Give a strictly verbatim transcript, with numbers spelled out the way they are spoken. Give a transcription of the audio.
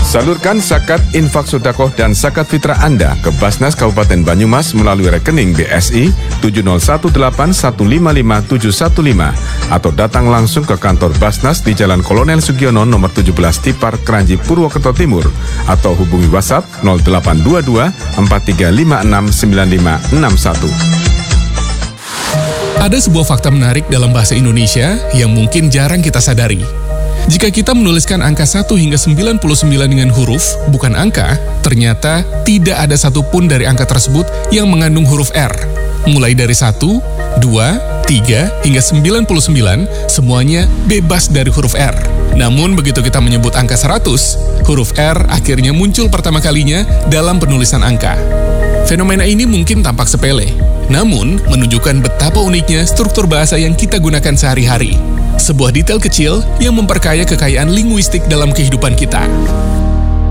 Salurkan zakat, infak sedekah dan zakat fitrah Anda ke Basnas Kabupaten Banyumas melalui rekening B S I tujuh nol satu delapan satu lima lima tujuh satu lima atau datang langsung ke kantor Basnas di Jalan Kolonel Sugiono nomor tujuh belas Tipar, Kranji, Purwokerto Timur atau hubungi WhatsApp nol delapan dua dua empat tiga lima enam sembilan lima enam satu. Ada sebuah fakta menarik dalam bahasa Indonesia yang mungkin jarang kita sadari. Jika kita menuliskan angka satu hingga sembilan puluh sembilan dengan huruf, bukan angka, ternyata tidak ada satupun dari angka tersebut yang mengandung huruf R. Mulai dari satu, dua, tiga, hingga sembilan puluh sembilan, semuanya bebas dari huruf R. Namun begitu kita menyebut angka seratus, huruf R akhirnya muncul pertama kalinya dalam penulisan angka. Fenomena ini mungkin tampak sepele, namun menunjukkan betapa uniknya struktur bahasa yang kita gunakan sehari-hari. Sebuah detail kecil yang memperkaya kekayaan linguistik dalam kehidupan kita.